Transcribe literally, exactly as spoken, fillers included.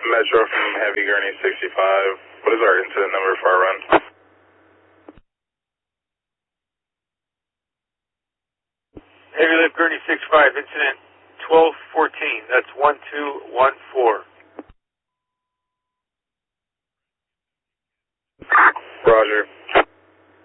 Metro from Heavy Gurney sixty-five. What is our incident number for our run? Heavy Lift Gurney sixty-five, incident twelve fourteen. That's one two one four.